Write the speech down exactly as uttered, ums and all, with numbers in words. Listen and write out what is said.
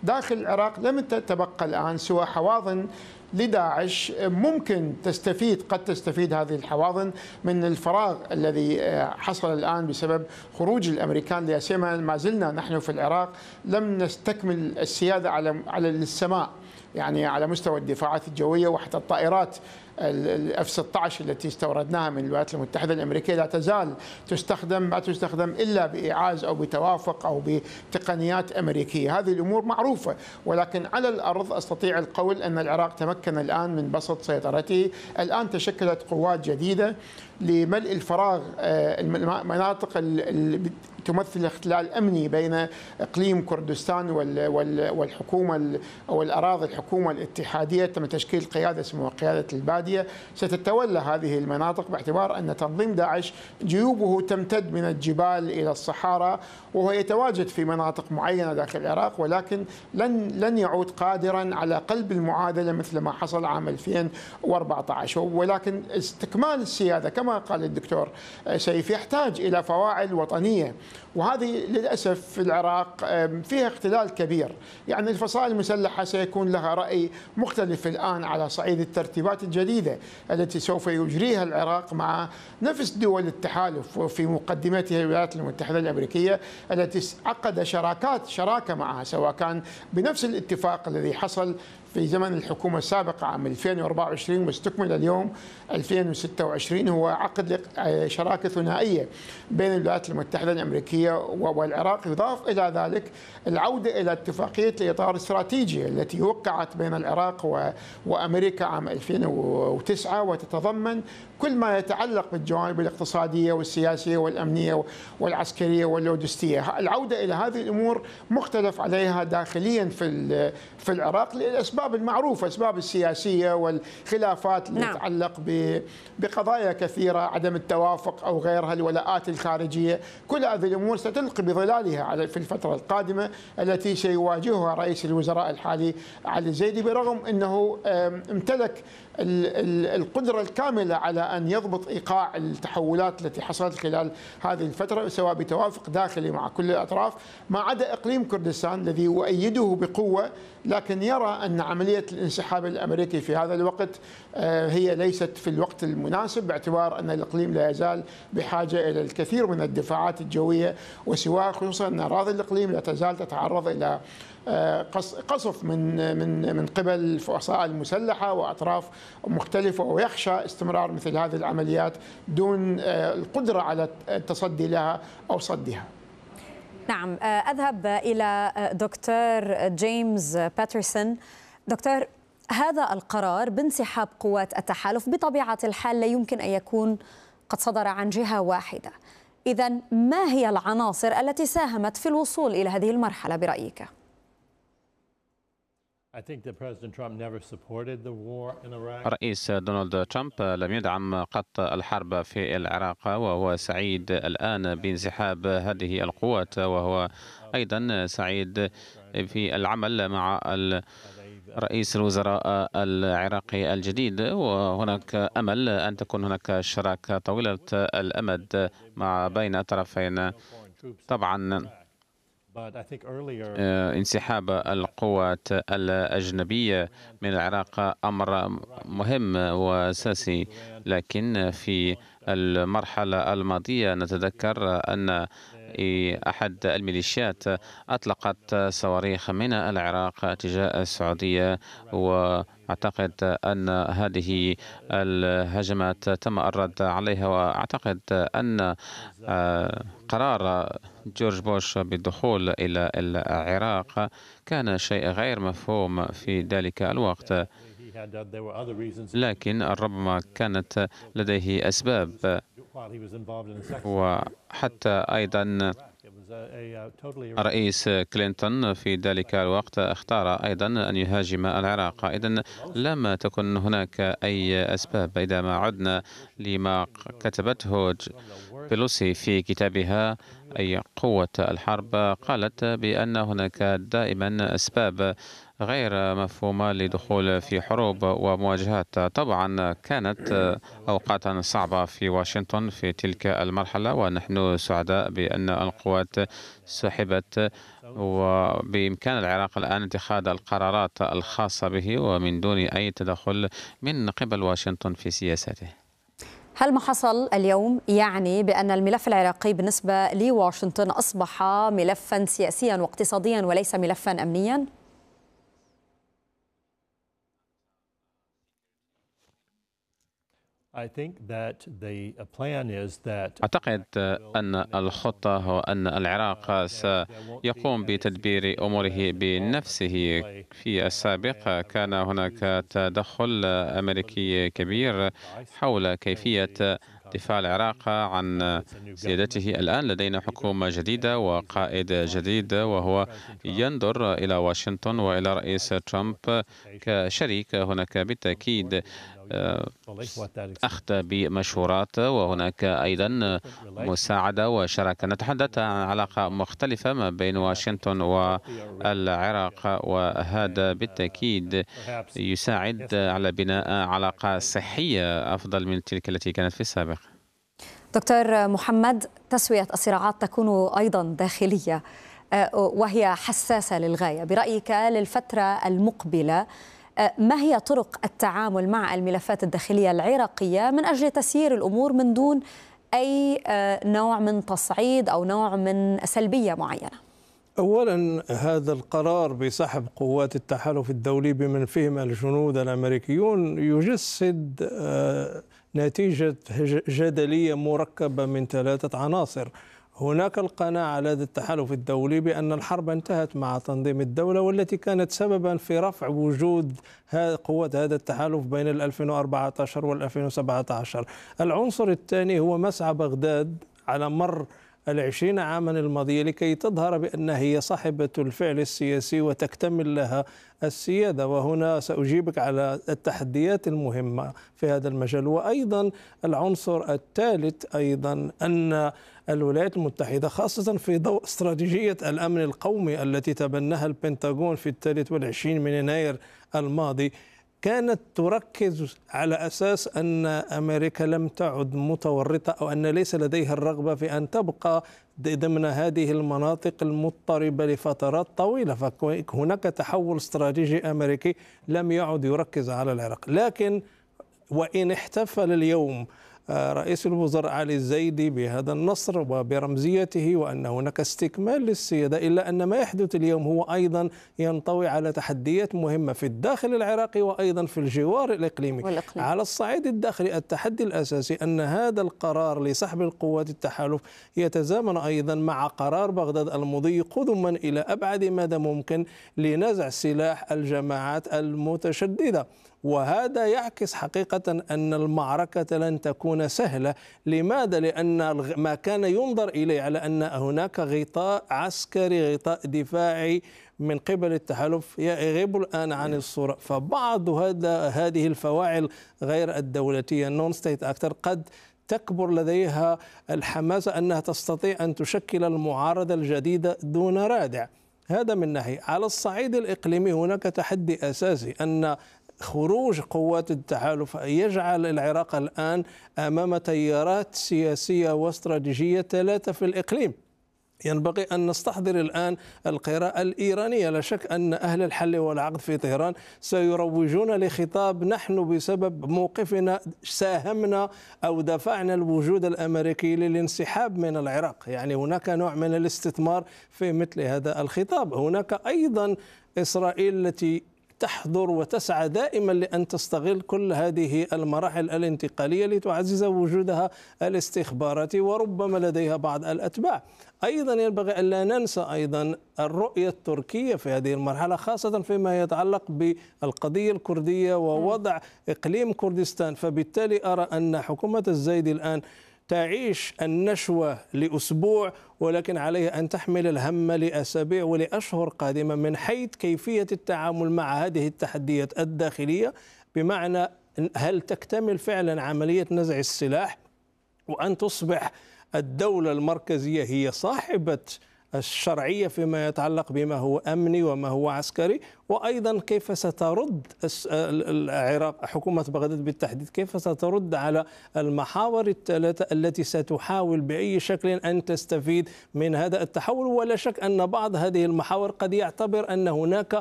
داخل العراق لم تتبقى الآن سوى حواضن لداعش. ممكن تستفيد قد تستفيد هذه الحواضن من الفراغ الذي حصل الآن بسبب خروج الأمريكان، لا سيما ما زلنا نحن في العراق لم نستكمل السيادة على على السماء، يعني على مستوى الدفاعات الجوية، وحتى الطائرات الاف ستة عشر التي استوردناها من الولايات المتحدة الأمريكية لا تزال تستخدم، ما تستخدم إلا بإيعاز أو بتوافق أو بتقنيات أمريكية. هذه الأمور معروفة، ولكن على الأرض أستطيع القول أن العراق تمكن الآن من بسط سيطرته. الآن تشكلت قوات جديدة لملء الفراغ، المناطق اللي تمثل الاختلال الأمني بين إقليم كردستان والحكومة أو الأراضي الحكومة الاتحادية. تم تشكيل قيادة اسمها قيادة البادية ستتولى هذه المناطق، باعتبار أن تنظيم داعش جيوبه تمتد من الجبال إلى الصحراء، وهو يتواجد في مناطق معينة داخل العراق، ولكن لن لن يعود قادرا على قلب المعادلة مثل ما حصل عام ألفين وأربعة عشر. ولكن استكمال السيادة كما قال الدكتور سيف يحتاج إلى فواعل وطنية، وهذه للأسف في العراق فيها اختلال كبير. يعني الفصائل المسلحة سيكون لها رأي مختلف الآن على صعيد الترتيبات الجديدة التي سوف يجريها العراق مع نفس دول التحالف، وفي مقدمتها الولايات المتحدة الأمريكية التي عقد شراكات شراكة معها، سواء كان بنفس الاتفاق الذي حصل في زمن الحكومة السابقة عام ألفين وأربعة وعشرين واستكمل اليوم ألفين وستة وعشرين، هو عقد شراكة ثنائية بين الولايات المتحدة الأمريكية والعراق. يضاف إلى ذلك العودة إلى اتفاقية الإطار الاستراتيجي التي وقعت بين العراق وأمريكا عام ألفين وتسعة، وتتضمن كل ما يتعلق بالجوانب الاقتصادية والسياسية والأمنية والعسكرية واللوجستية. العودة إلى هذه الأمور مختلف عليها داخليا في في العراق للأسباب المعروفة، أسباب السياسية والخلافات اللي نعم. تتعلق بقضايا كثيرة، عدم التوافق أو غيرها، الولاءات الخارجية. كل هذه الأمور ستلقي بظلالها في الفترة القادمة التي سيواجهها رئيس الوزراء الحالي علي الزيدي، برغم أنه امتلك القدرة الكاملة على أن يضبط إيقاع التحولات التي حصلت خلال هذه الفترة، سواء بتوافق داخلي مع كل الأطراف، ما عدا إقليم كردستان الذي يؤيده بقوة، لكن يرى أن عملية الانسحاب الأمريكي في هذا الوقت هي ليست في الوقت المناسب، باعتبار أن الإقليم لا يزال بحاجة إلى الكثير من الدفاعات الجوية وسواها، خصوصا أن أراضي الإقليم لا تزال تتعرض إلى قصف من من من قبل الفصائل المسلحة وأطراف مختلفة، ويخشى استمرار مثل هذه العمليات دون القدرة على التصدي لها أو صدها. نعم، أذهب إلى دكتور جيمس باترسون. دكتور، هذا القرار بانسحاب قوات التحالف بطبيعة الحال لا يمكن أن يكون قد صدر عن جهة واحدة، إذن ما هي العناصر التي ساهمت في الوصول إلى هذه المرحلة برأيك؟ رئيس دونالد ترامب لم يدعم قط الحرب في العراق، وهو سعيد الآن بانسحاب هذه القوات، وهو أيضا سعيد في العمل مع رئيس الوزراء العراقي الجديد، وهناك أمل أن تكون هناك شراكة طويلة الأمد مع بين الطرفين. طبعا انسحاب القوات الأجنبية من العراق أمر مهم وأساسي، لكن في المرحلة الماضية نتذكر أن أحد الميليشيات أطلقت صواريخ من العراق تجاه السعودية، وأعتقد أن هذه الهجمات تم الرد عليها. وأعتقد أن قرار جورج بوش بالدخول إلى العراق كان شيء غير مفهوم في ذلك الوقت، لكن ربما كانت لديه أسباب، وحتى أيضا الرئيس كلينتون في ذلك الوقت اختار أيضا أن يهاجم العراق. إذن لم تكن هناك أي أسباب. إذا ما عدنا لما كتبته بيلوسي في كتابها أي قوة الحرب قالت بأن هناك دائما أسباب غير مفهومة لدخول في حروب ومواجهات. طبعا كانت أوقاتا صعبة في واشنطن في تلك المرحلة، ونحن سعداء بأن القوات سحبت، وبإمكان العراق الآن اتخاذ القرارات الخاصة به ومن دون أي تدخل من قبل واشنطن في سياساته. هل ما حصل اليوم يعني بأن الملف العراقي بالنسبة لواشنطن أصبح ملفا سياسيا واقتصاديا وليس ملفا أمنيا؟ أعتقد أن الخطة هو أن العراق سيقوم بتدبير أموره بنفسه. في السابق كان هناك تدخل أمريكي كبير حول كيفية دفاع العراق عن سيادته. الآن لدينا حكومة جديدة وقائد جديد، وهو ينظر إلى واشنطن وإلى رئيس ترامب كشريك. هناك بالتأكيد أخذ بمشورات، وهناك أيضا مساعدة وشراكة. نتحدث عن علاقة مختلفة ما بين واشنطن والعراق، وهذا بالتأكيد يساعد على بناء علاقة صحية أفضل من تلك التي كانت في السابق. دكتور محمد، تسوية الصراعات تكون أيضا داخلية وهي حساسة للغاية. برأيك للفترة المقبلة ما هي طرق التعامل مع الملفات الداخلية العراقية من أجل تسيير الأمور من دون أي نوع من تصعيد أو نوع من سلبية معينة؟ أولا، هذا القرار بسحب قوات التحالف الدولي بمن فيهم الجنود الأمريكيون يجسد نتيجة جدلية مركبة من ثلاثة عناصر. هناك القناعة لدى التحالف الدولي بأن الحرب انتهت مع تنظيم الدولة، والتي كانت سببا في رفع وجود قوات هذا التحالف بين ألفين وأربعة عشر وألفين وسبعة عشر. العنصر الثاني هو مسعى بغداد على مر العشرين عاما الماضية لكي تظهر بأنها هي صاحبة الفعل السياسي وتكتمل لها السيادة. وهنا سأجيبك على التحديات المهمة في هذا المجال. وأيضا العنصر الثالث أيضا أن الولايات المتحدة، خاصة في ضوء استراتيجية الأمن القومي التي تبناها البنتاغون في الثالث والعشرين من يناير الماضي، كانت تركز على أساس أن أمريكا لم تعد متورطة أو أن ليس لديها الرغبة في أن تبقى ضمن هذه المناطق المضطربة لفترات طويلة. فهناك تحول استراتيجي أمريكي لم يعد يركز على العراق. لكن وإن احتفل اليوم رئيس الوزراء علي الزيدي بهذا النصر وبرمزيته وأن هناك استكمال للسيادة، إلا أن ما يحدث اليوم هو أيضا ينطوي على تحديات مهمة في الداخل العراقي وأيضا في الجوار الإقليمي. والإقليم. على الصعيد الداخلي التحدي الأساسي أن هذا القرار لسحب القوات التحالف يتزامن أيضا مع قرار بغداد المضي قدما إلى أبعد مدى ممكن لنزع سلاح الجماعات المتشددة. وهذا يعكس حقيقة أن المعركة لن تكون سهلة. لماذا؟ لأن ما كان ينظر إليه على أن هناك غطاء عسكري، غطاء دفاعي من قبل التحالف يغيب الآن عن الصورة. فبعض هذا هذه الفواعل غير الدولتية نون ستيت أكتر قد تكبر لديها الحماسة أنها تستطيع أن تشكل المعارضة الجديدة دون رادع. هذا من ناحية. على الصعيد الإقليمي هناك تحدي أساسي أن خروج قوات التحالف يجعل العراق الآن أمام تيارات سياسية واستراتيجية ثلاثة في الإقليم. ينبغي أن نستحضر الآن القراءة الإيرانية. لا شك أن أهل الحل والعقد في طهران سيروجون لخطاب نحن بسبب موقفنا ساهمنا أو دفعنا الوجود الأمريكي للانسحاب من العراق. يعني هناك نوع من الاستثمار في مثل هذا الخطاب. هناك أيضا إسرائيل التي تحضر وتسعى دائما لأن تستغل كل هذه المراحل الانتقالية لتعزز وجودها الاستخباراتي، وربما لديها بعض الأتباع. أيضا ينبغي ألا ننسى أيضا الرؤية التركية في هذه المرحلة، خاصة فيما يتعلق بالقضية الكردية ووضع إقليم كردستان. فبالتالي أرى أن حكومة الزيدي الآن تعيش النشوة لأسبوع، ولكن عليها أن تحمل الهم لأسابيع ولأشهر قادمة من حيث كيفية التعامل مع هذه التحديات الداخلية. بمعنى هل تكتمل فعلا عملية نزع السلاح وأن تصبح الدولة المركزية هي صاحبة الشرعية فيما يتعلق بما هو أمني وما هو عسكري، وأيضا كيف سترد العراق حكومة بغداد بالتحديد، كيف سترد على المحاور الثلاثة التي ستحاول بأي شكل أن تستفيد من هذا التحول. ولا شك أن بعض هذه المحاور قد يعتبر أن هناك